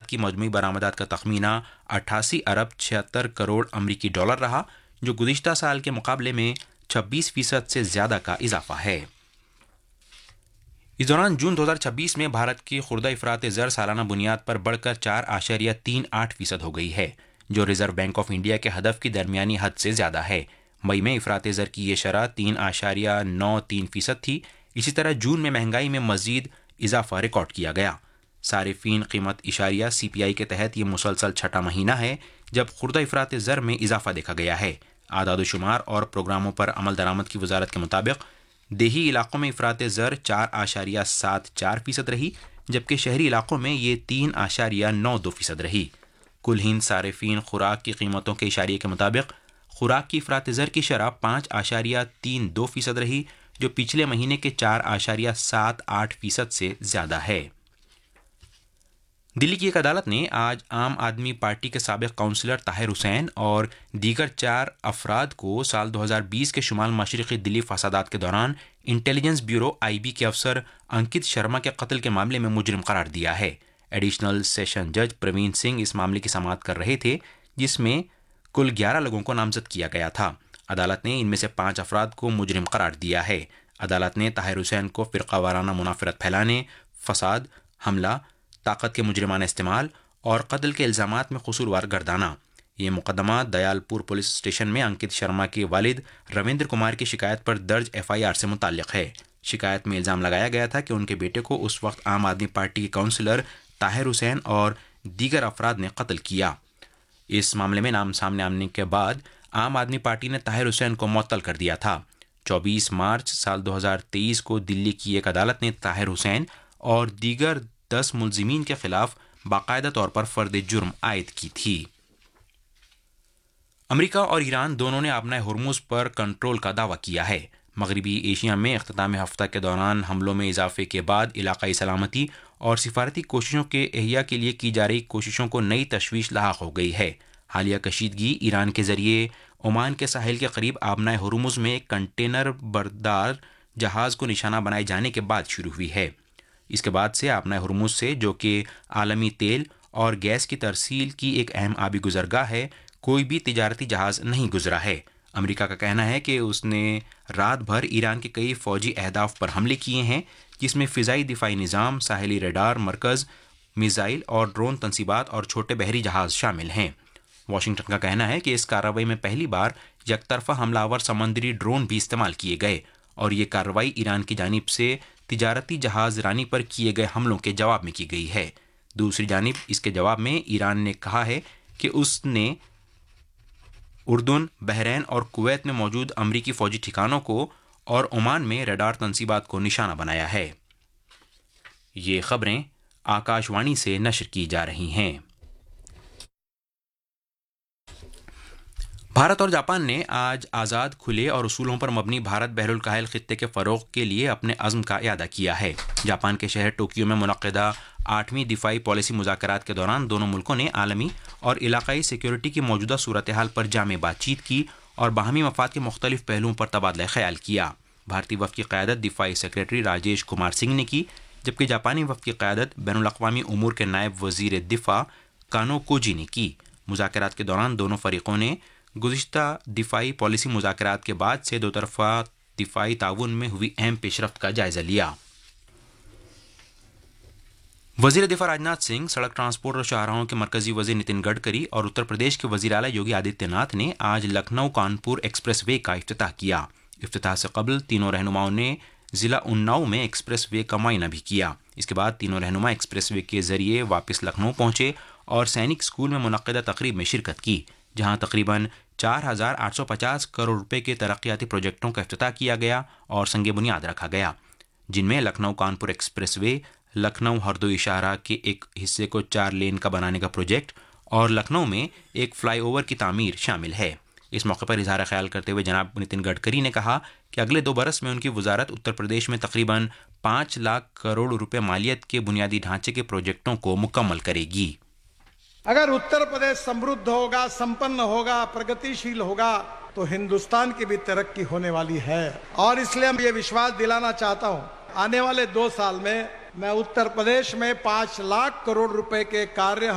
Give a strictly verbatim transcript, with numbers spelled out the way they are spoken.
की मजमूई बरामदात का तखमीना अट्ठासी अरब छिहत्तर करोड़ अमरीकी डॉलर रहा, जो गुज़िश्ता साल के मुकाबले में छब्बीस फीसद से ज़्यादा का इजाफा है। इस दौरान जून दो हज़ार छब्बीस में भारत की खुर्दा इफरात ज़र सालाना बुनियाद पर बढ़कर चार आशारिया तीन आठ फीसद हो गई है, जो रिजर्व बैंक ऑफ इंडिया के हदफ की दरमियानी हद से ज़्यादा है। मई में इफरात ज़र की ये शरह तीन आशारिया नौ तीन फीसद थी। इसी तरह जून में महंगाई में मजीद इजाफा रिकॉर्ड किया गया। सारिफीन कीमत इशारिया सी पी आई के तहत ये मुसलसल छठा महीना है जब खुर्दा इफरात ज़र में इजाफा देखा गया है। आदाद शुमार और प्रोग्रामों पर अमल दरामद की वजारत के मुताबिक देही इलाकों में इफरात ज़र चार आशारिया सात चार फीसद रही, जबकि शहरी इलाकों में ये तीन आशारिया नौ दो फीसद रही। कुल हिंद सारिफीन खुराक की कीमतों के इशारे के मुताबिक खुराक की इफरात ज़र की शरह पाँच आशारिया तीन दो फीसद रही, जो पिछले महीने के चार आशारिया सात आठ फीसद से ज़्यादा है। दिल्ली की एक अदालत ने आज आम आदमी पार्टी के साबिक काउंसलर ताहिर हुसैन और दीगर चार अफराद को साल दो हज़ार बीस के शुमाल मशरक़ी दिल्ली फसादात के दौरान इंटेलिजेंस ब्यूरो आई बी के अफसर अंकित शर्मा के कत्ल के मामले में मुजरिम करार दिया है। एडिशनल सेशन जज प्रवीण सिंह इस मामले की समाअत कर रहे थे, जिसमें कुल ग्यारह लोगों को नामजद किया गया था। अदालत ने इनमें से पाँच अफराद को मुजरिम करार दिया है। अदालत ने ताहिर हुसैन को फ़िरका वाराना मुनाफरत फैलाने, फसाद, हमला, ताकत के मुजरिमाना इस्तेमाल और कत्ल के इल्ज़ामात में कसूरवार गर्दाना। ये मुकदमा दयालपुर पुलिस स्टेशन में अंकित शर्मा के वालिद रविंद्र कुमार की शिकायत पर दर्ज एफ आई आर से मुताल्लिक़ है। शिकायत में इल्ज़ाम लगाया गया था कि उनके बेटे को उस वक्त आम आदमी पार्टी के काउंसलर ताहिर हुसैन और दीगर अफराद ने कत्ल किया। इस मामले में नाम सामने आने के बाद आम आदमी पार्टी ने ताहिर हुसैन को मुअत्तल कर दिया था। चौबीस मार्च साल दो हज़ार तेईस को दिल्ली की एक अदालत ने ताहिर हुसैन और दीगर दस मुलजिमीन के खिलाफ बाकायदा तौर पर फर्द जुर्म आयद की थी। अमेरिका और ईरान दोनों ने आबनाए हुर्मुज़ पर कंट्रोल का दावा किया है। मगरबी एशिया में इख्तिताम हफ्ता के दौरान हमलों में इजाफे के बाद इलाकाई सलामती और सिफारती कोशिशों के एहिया के लिए की जा रही कोशिशों को नई तशवीश लाहक हो गई है। हालिया कशीदगी ईरान के जरिए ओमान के साहिल के करीब आबनाए हुर्मुज़ में कंटेनर बरदार जहाज़ को निशाना बनाए जाने के बाद शुरू हुई है। इसके बाद से आबनाए हुर्मुज़ से, जो कि आलमी तेल और गैस की तरसील की एक अहम आबी गुजरगाह है, कोई भी तिजारती जहाज़ नहीं गुजरा है। अमेरिका का कहना है कि उसने रात भर ईरान के कई फौजी अहदाफ पर हमले किए हैं, जिसमें फ़िज़ाई दिफाई निज़ाम, साहिली रडार मरकज़, मिसाइल और ड्रोन तनसीबात और छोटे बहरी जहाज़ शामिल हैं। वाशिंगटन का कहना है कि इस कार्रवाई में पहली बार यकतरफा हमलावर समंदरी ड्रोन भी इस्तेमाल किए गए और ये कार्रवाई ईरान की जानिब से तिजारती जहाज़ रानी पर किए गए हमलों के जवाब में की गई है। दूसरी जानिब इसके जवाब में ईरान ने कहा है कि उसने उर्दन, बहरैन और कुवैत में मौजूद अमरीकी फ़ौजी ठिकानों को और ओमान में रडार तनसीबात को निशाना बनाया है। ये खबरें आकाशवाणी से नशर की जा रही हैं। भारत और जापान ने आज आज़ाद, खुले और उसूलों पर मबनी भारत बहरुल काहिल खित्ते के फ़रोग़ के लिए अपने अज़्म का इयादा किया है। जापान के शहर टोक्यो में मुनक़्क़िदा आठवीं दिफ़ाई पॉलिसी मुज़ाकरात के दौरान दोनों मुल्कों ने आलमी और इलाक़ाई सिक्योरिटी की मौजूदा सूरत हाल पर जामे बातचीत की और बाहमी मफ़ाद के मुख्तलिफ़ पहलुओं पर तबादला ख़याल किया। भारतीय वफ़द की क़यादत दिफ़ाई सेक्रेटरी राजेश कुमार सिंह ने की, जबकि जापानी वफ़द की क़यादत बैनुल अक़वामी उमूर के नायब वज़ीर दिफ़ा कानो कोजी ने की। मुज़ाकरात के दौरान दोनों फ़रीक़ों ने गुज़िश्ता दिफ़ाई पॉलिसी मुज़ाकरात के बाद से दो तरफ़ा दिफ़ाई ताउन में हुई अहम पेशरफ्त का जायज़ा लिया। वज़ीर दिफ़ा राजनाथ सिंह, सड़क ट्रांसपोर्ट और शाहराहों के मरकज़ी वज़ीर नितिन गडकरी और उत्तर प्रदेश के वज़ीर आला योगी आदित्यनाथ ने आज लखनऊ कानपुर एक्सप्रेस वे का इफ्तिताह किया। इफ्तिताह से कबल तीनों रहनुमाओं ने ज़िला उन्नाव में एक्सप्रेस वे का मुआयना भी किया। इसके बाद तीनों रहनुमा एक्सप्रेस वे के ज़रिए वापस लखनऊ पहुँचे और सैनिक स्कूल में मुनक़्क़िदा तक़रीब में शिरकत की, जहाँ तकरीबन चार हज़ार आठ सौ पचास करोड़ रुपए के तरक्याती प्रोजेक्टों का इफ्तिताह किया गया और संग बुनियाद रखा गया, जिनमें लखनऊ कानपुर एक्सप्रेस वे, लखनऊ हरदोई शाहराह के एक हिस्से को चार लेन का बनाने का प्रोजेक्ट और लखनऊ में एक फ्लाईओवर की तामीर शामिल है। इस मौके पर इजहार ख्याल करते हुए जनाब नितिन गडकरी ने कहा कि अगले दो बरस में उनकी वजारत उत्तर प्रदेश में तकरीबन पाँच लाख करोड़ रुपए मालियत के बुनियादी ढांचे के प्रोजेक्टों को मुकम्मल करेगी। अगर उत्तर प्रदेश समृद्ध होगा, संपन्न होगा, प्रगतिशील होगा तो हिंदुस्तान की भी तरक्की होने वाली है। और इसलिए मैं ये विश्वास दिलाना चाहता हूँ, आने वाले दो साल में मैं उत्तर प्रदेश में पाँच लाख करोड़ रुपए के कार्य